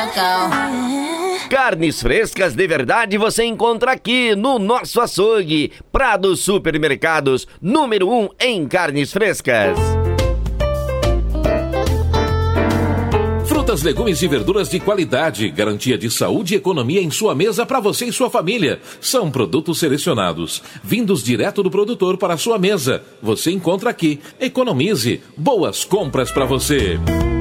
Cacau. Carnes frescas de verdade você encontra aqui no nosso açougue. Prado Supermercados, número 1 em carnes frescas. Frutas, legumes e verduras de qualidade, garantia de saúde e economia em sua mesa para você e sua família. São produtos selecionados, vindos direto do produtor para a sua mesa. Você encontra aqui. Economize. Boas compras para você.